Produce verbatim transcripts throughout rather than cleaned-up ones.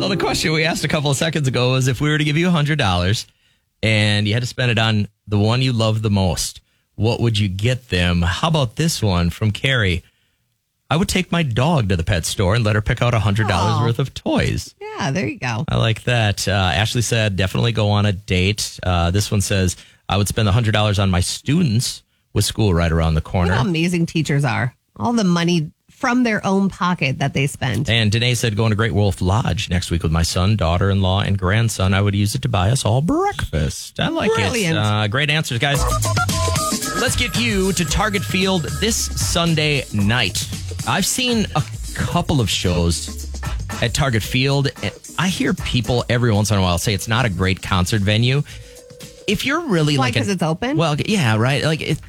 So the question we asked a couple of seconds ago was if we were to give you one hundred dollars and you had to spend it on the one you love the most, what would you get them? How about this one from Carrie? I would take my dog to the pet store and let her pick out one hundred dollars Oh. worth of toys. Yeah, there you go. I like that. Uh, Ashley said, definitely go on a date. Uh, this one says, I would spend one hundred dollars on my students with school right around the corner. Look how amazing teachers are. All the money from their own pocket that they spend. And Danae said, going to Great Wolf Lodge next week with my son, daughter-in-law, and grandson. I would use it to buy us all breakfast. I like Brilliant. it. Uh, great answers, guys. Let's get you to Target Field this Sunday night. I've seen a couple of shows at Target Field, and I hear people every once in a while say it's not a great concert venue. If you're really Why, like... because it's open? Well, yeah, right. Like, it,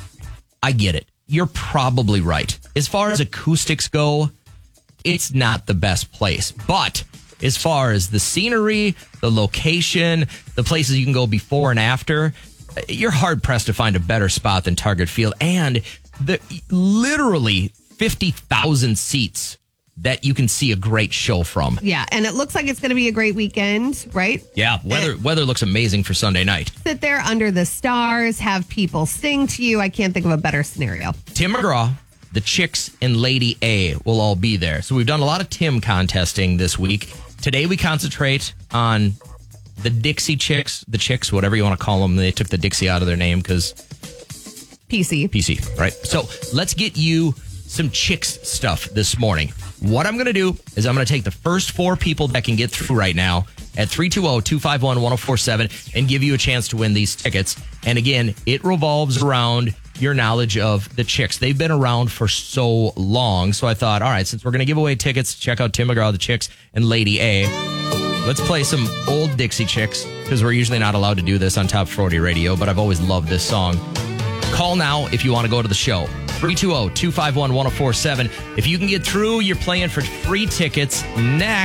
I get it. You're probably right. As far as acoustics go, it's not the best place. But as far as the scenery, the location, the places you can go before and after, you're hard-pressed to find a better spot than Target Field. And the literally fifty thousand seats that you can see a great show from. Yeah, and it looks like it's going to be a great weekend, right? Yeah, weather And weather looks amazing for Sunday night. sit there under the stars, have people sing to you. I can't think of a better scenario. Tim McGraw, the Chicks, and Lady A will all be there. So we've done a lot of Tim contesting this week. Today we concentrate on the Dixie Chicks, the Chicks, whatever you want to call them. They took the Dixie out of their name because P C. P C, right? So let's get you some Chicks stuff this morning. What I'm going to do is I'm going to take the first four people that can get through right now at three two zero, two five one, one zero four seven and give you a chance to win these tickets. And again, it revolves around your knowledge of the Chicks. They've been around for so long. So I thought, all right, since we're going to give away tickets, check out Tim McGraw, the Chicks, and Lady A. Let's play some old Dixie Chicks because we're usually not allowed to do this on Top forty Radio, but I've always loved this song. Call now if you want to go to the show. three two zero, two five one, one zero four seven. If you can get through, you're playing for free tickets next.